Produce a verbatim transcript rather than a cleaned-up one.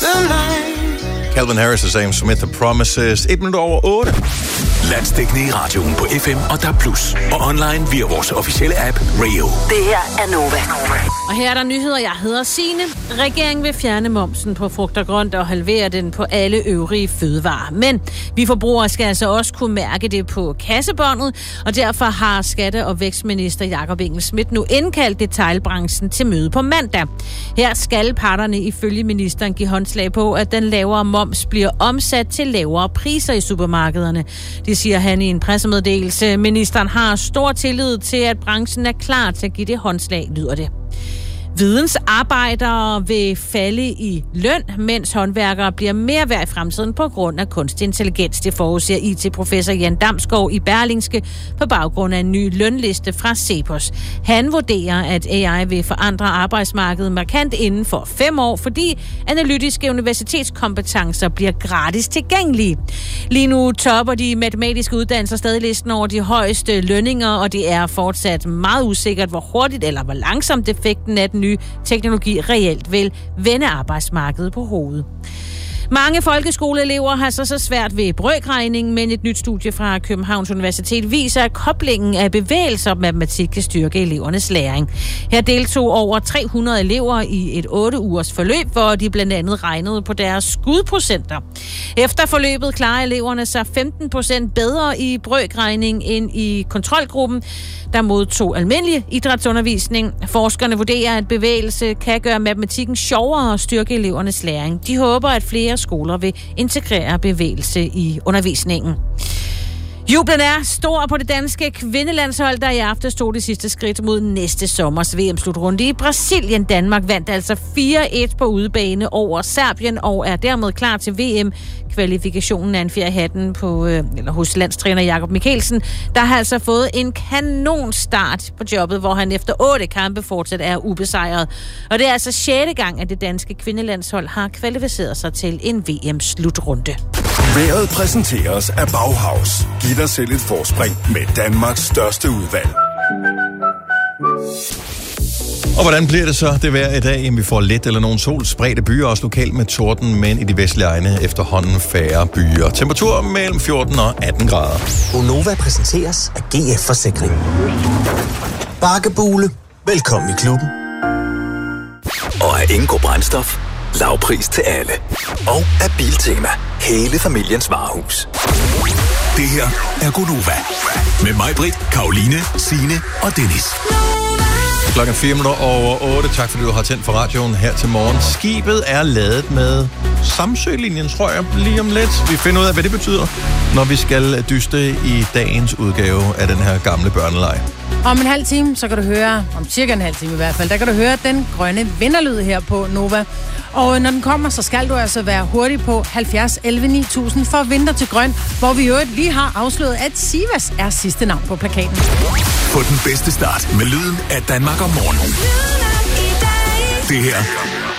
Calvin Harris og Sam Smith, The Promises. Et minut over otte. Landsdækkende i radioen på F M og D A B plus. Og online via vores officielle app, Rio. Det her er Nova. Og her er der nyheder. Jeg hedder Signe. Regeringen vil fjerne momsen på frugt og grønt og halvere den på alle øvrige fødevarer. Men vi forbrugere skal altså også kunne mærke det på kassebåndet, og derfor har skatte- og vækstminister Jakob Engel-Schmidt nu indkaldt detailbranchen til møde på mandag. Her skal parterne ifølge ministeren give håndslag på, at den lavere moms bliver omsat til lavere priser i supermarkederne. Det siger han i en pressemeddelelse. Ministeren har stor tillid til, at branchen er klar til at give det håndslag, lyder det. Vidensarbejdere vil falde i løn, mens håndværkere bliver mere værd i fremtiden på grund af kunstig intelligens. Det forudser I T-professor Jan Damsgaard i Berlingske på baggrund af en ny lønliste fra Cepos. Han vurderer, at A I vil forandre arbejdsmarkedet markant inden for fem år, fordi analytiske universitetskompetencer bliver gratis tilgængelige. Lige nu topper de matematiske uddannelser stadig listen over de højeste lønninger, og det er fortsat meget usikkert, hvor hurtigt eller hvor langsomt effekten af den nye teknologi reelt vil vende arbejdsmarkedet på hovedet. Mange folkeskoleelever har så så svært ved brøkregning, men et nyt studie fra Københavns Universitet viser, at koblingen af bevægelser og matematik kan styrke elevernes læring. Her deltog over tre hundrede elever i et otte ugers forløb, hvor de blandt andet regnede på deres skudprocenter. Efter forløbet klarer eleverne sig femten procent bedre i brøkregning end i kontrolgruppen, der modtog almindelig idrætsundervisning. Forskerne vurderer, at bevægelse kan gøre matematikken sjovere og styrke elevernes læring. De håber, at flere skoler vil integrere bevægelse i undervisningen. Jublen er stor på det danske kvindelandshold, der i aften stod det sidste skridt mod næste sommers V M-slutrunde i Brasilien. Danmark vandt altså fire et på udebane over Serbien og er dermed klar til V M. Kvalifikationen er en fjer i hatten på, øh, eller hos landstræner Jakob Mikkelsen, der har altså fået en kanonstart på jobbet, hvor han efter otte kampe fortsat er ubesejret. Og det er altså sjette gang, at det danske kvindelandshold har kvalificeret sig til en V M-slutrunde. Været præsenteres af Bauhaus. Giv dig selv et forspring med Danmarks største udvalg. Og hvordan bliver det så det vejr i dag? Jamen, vi får lidt eller nogen sol, spredte byer, også lokalt med torden, men i de vestlige egne efterhånden færre byer. Temperatur mellem fjorten og atten grader. Gonova præsenteres af G F Forsikring. Bakkebule. Velkommen i klubben. Og af Ingo Brændstof. Lav pris til alle. Og af Biltema. Hele familiens varehus. Det her er Gonova. Med mig, Britt, Karoline, Signe og Dennis. Klokken fire minutter over otte. Tak fordi du har tændt for radioen her til morgen. Skibet er ladet med Samsø-linjen, tror jeg, lige om lidt. Vi finder ud af, hvad det betyder, når vi skal dyste i dagens udgave af den her gamle børneleg. Om en halv time, så kan du høre, om cirka en halv time i hvert fald, der kan du høre den grønne vinderlyd her på Nova. Og når den kommer, så skal du altså være hurtig på halvfjerds elleve ni tusind for vinter til grøn, hvor vi jo lige har afsløret, at Sivas er sidste navn på plakaten. Få den bedste start med lyden af Danmark om morgenen. Det her